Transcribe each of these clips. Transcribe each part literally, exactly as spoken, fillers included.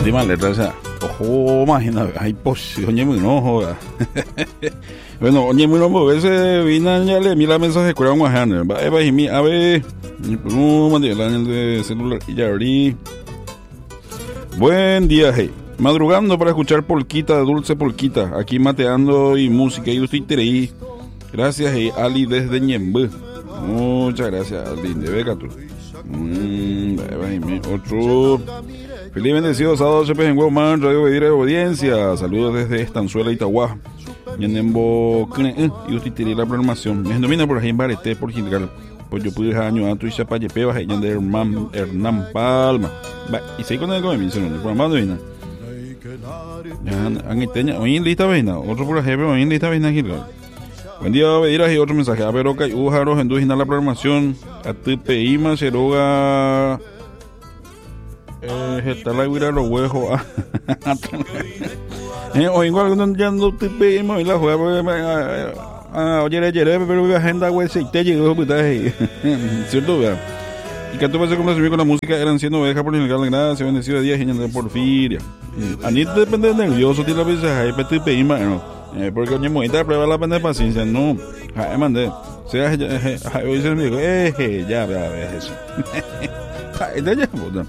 última letra esa. Ojo, imagina, hay posición, muy no joda. Bueno, oye, muy no, a veces vino ya le mira mensaje con un guajano. Va, va, y mi, a ver, no, mandé el año de celular y ya abrí. Buen día, hey. Madrugando para escuchar polquita, de dulce polquita. Aquí mateando y música. Y usted tereí. Gracias, hey, Ali desde Ñembé. Muchas gracias, Ali. De Becato. Mm, otro. Feliz bendecido sábado, se en Hueman, Radio Bedir de Audiencia. Saludos desde Estanzuela, Itagua. Ñembo, y usted tereí la programación. Me denomina por ahí en Barete, por Gilgal. Pues yo pude año antes y se para Yepe, baja de Hernán, Hernán Palma. Y seguí con el comienzo, el programa de Vina. Hoy lista Vina, otro por ejemplo, hoy lista Vina Gilgal. Buen día, Bediras, y otro mensaje. A ver, ok, Ujaros, en la programación. A T P I, Maceroga. Eh, está la guira los huejos. Hoy igual ya no T P I, y la juega. Ah, oye, oye, pero mi agenda, güey, se te llegó, putaje. ¿Cierto, vea? Y que tú vas a complacer con la música, eran siendo ovejas por el gracias, bendecido de día, genial de Porfiria. A mí te depende de nervioso, tiene la pizza, ahí te pedí, mano. Porque oye, muy te prueba la pena de paciencia, no. Ay, mandé. O sea, hoy se me dijo, eh, ya, ya, ya, eso. Ay, ya, puta.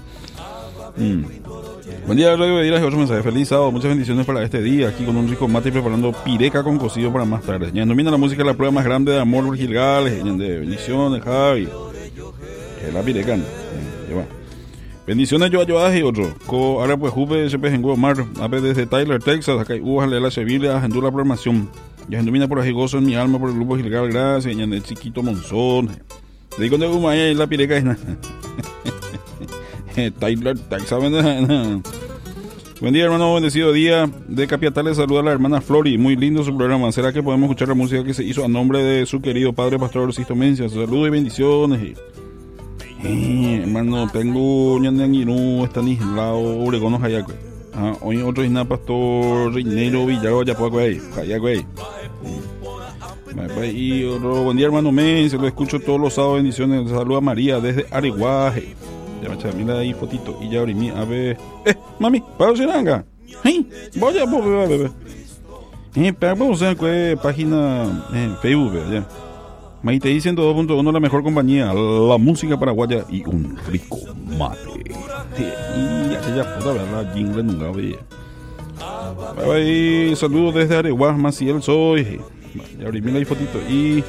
Buen día, Radio Bedir, otro mensaje. Feliz sábado, muchas bendiciones para este día. Aquí con un rico mate y preparando pireca con cocido para más tarde. Ya domina la música, la prueba más grande de amor, Gilgal, de bendiciones, Javi. Que la pireca, ¿no? Lleva. Bendiciones, yo ayudas y otro. Co, ahora pues, Juve, se pe en Mar, a ver desde Tyler, Texas, acá hay uvas, la Sevilla, agendó la programación. Ya domina por ahí gozo en mi alma por el grupo Gilgal, gracias. Ya en el chiquito Monzón. Le digo de Guma, ahí la pireca es nada. Tyler, Texas, buen día, hermano, bendecido día. De Capiatales saluda a la hermana Flori, muy lindo su programa. ¿Será que podemos escuchar la música que se hizo a nombre de su querido padre pastor Sisto Mencia? Saludos y bendiciones. Eh, hermano, tengo ñandanguinú, Estanislao, Oregón, Jayaque. Ah, hoy otro es pastor Reinero Villago, Yapuacuay, Jayaque. Y otro, buen día, hermano Mencia, lo escucho todos los sábados, bendiciones. Saludos a María desde Areguaje. Ya me echa, mira ahí fotito. Y ya abrí mi, a ver. Eh, mami, ¿para Oceananga? ¿Eh? Voy a ver, bebé. Eh, para vamos a ver página en Facebook, ya. Maite ciento dos punto uno, la mejor compañía, la música paraguaya y un rico mate. Y ya, ya, puta, ver la jingle nunca veía. Bye, bye, saludos desde Areguas, Maciel soy. Ya abrí mi ahí fotito. Y.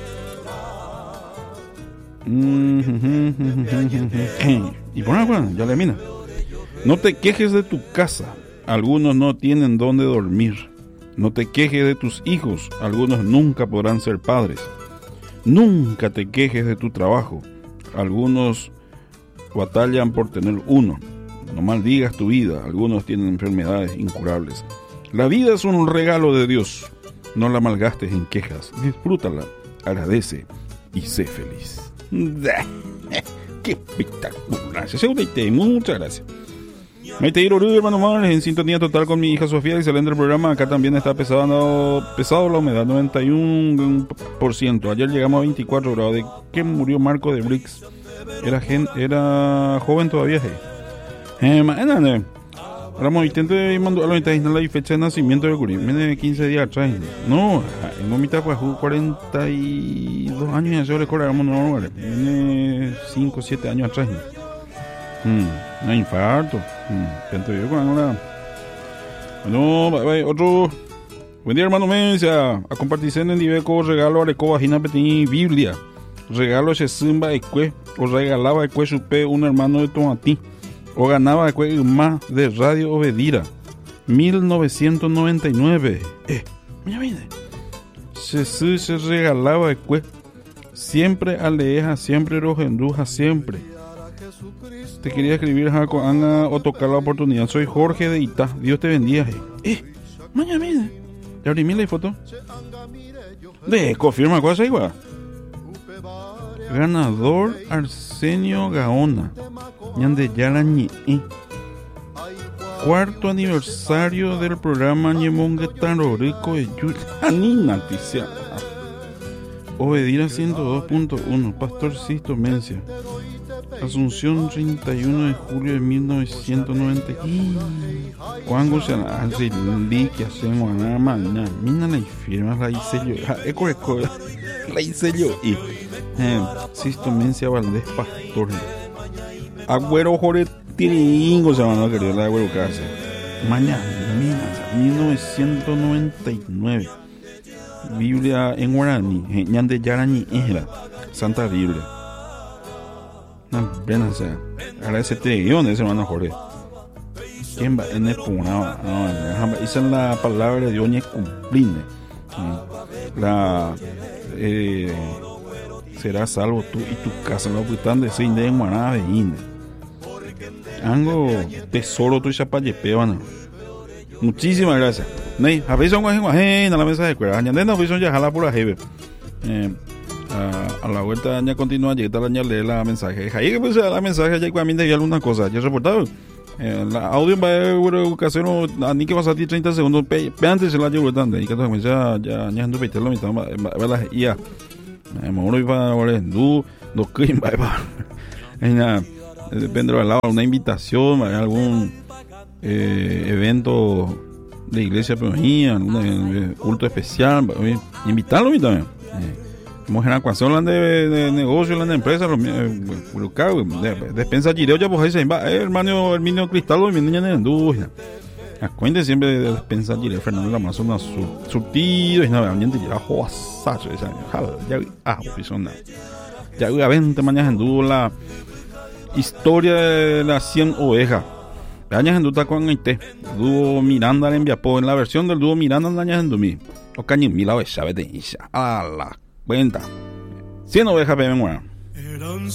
Y por agua, ya le mina. No te quejes de tu casa, algunos no tienen dónde dormir. No te quejes de tus hijos, algunos nunca podrán ser padres. Nunca te quejes de tu trabajo, algunos batallan por tener uno. No maldigas tu vida, algunos tienen enfermedades incurables. La vida es un regalo de Dios, no la malgastes en quejas, disfrútala, agradece y sé feliz. Qué espectacular. Muchas gracias. Maite Irorú, hermano Mares, en sintonía total con mi hija Sofía, excelente el programa. Acá también está pesado, pesado la humedad, noventa y uno por ciento. Ayer llegamos a veinticuatro grados. ¿De qué murió Marco de Brix? Era gen, era joven todavía. Eh, mañana, Ramos intente mandó a la mitad la fecha de nacimiento de Curi. Viene quince días atrás. No, en momita pues cuarenta y dos años ya se recordamos, no, vale. Viene cinco, siete años atrás. Hmm, un infarto. Hmm, siento yo con ahora. Bueno, bye, bye, otro. Buen día, hermano Mencia. A compartir en el Ibeco, regalo areco vagina petit Biblia. Regalo ese zumba ecue. O regalaba ecue supe un hermano de Tomatí. O ganaba ecue más de Radio Obedira. mil novecientos noventa y nueve. Eh, mira, mira. Se se regalaba ecue. Siempre aleja, siempre rojenduja, siempre. Te quería escribir Jaco Anga o tocar la oportunidad. Soy Jorge de Itá. Dios te bendiga. Eh, mañana mira. Ya abrí la foto. De confirma cosa igual. Ganador Arsenio Gaona. Ñande Yarañi. Cuarto aniversario del programa Ñemongue Tarorico de Yulanina Ticia. Obedira ciento dos punto uno. Pastor Sisto Mencia. Asunción, treinta y uno de julio de mil novecientos noventa. Cuando se hace el día que hacemos nada más, mina la firma la hice yo, es correcto, la hice yo y Sisto Mencia Valdés Pastor, Agüero Jorge Tiringo se llama, querido, la Agüero Cárcel. Mañana, mil novecientos noventa y nueve. Biblia en guaraní, ñande yarani era Santa Biblia. No, ven a ser. Ahora ese te guión ese hermano Jorge. ¿Quién va en el punado? No, esa es la palabra de Dios ni cumplirme. La eh, será salvo tú y tu casa. Lo que están de seis de guaraná de inde. Ango tesoro tu chapayepebana. Muchísimas gracias. Ney, a veces son guaje en la mesa de cuerda. Ya no son ya jala por la jeve. Eh, a, a la vuelta ya continúa llega la ya leer la mensaje. Ahí que pues la mensaje ya cuando me alguna cosa. Ya reportado. Eh, la audio va a educación a ni que vas a ti treinta segundos. Pe antes se la llevo tanto. Y que ya ya ya ando petelo mi tama va la ia. Me moro iba ahora en du do que va va. En depende del lado una invitación, algún eh, evento de iglesia pequeña, algún culto especial, invitarlo a mí también. Mujer, cuando se hablan de, de negocio, hablan de empresas, los de despensa gireo ya pues ahí se hermano Herminio Cristal y mi niña de industria. Acuérdate siempre de despensa gireo, Fernando Lamazo, una surtido y nada, ambiente ya joasacho, ya ah, pisona. Ya a veinte mañana en duda historia de las cien ovejas. Añas en duda con Haití. Dúo Miranda en Viapó. En la versión del dúo Miranda en añas en Dumí. O cañón mila o llave de isha. A la cuenta. cien ovejas, bebé,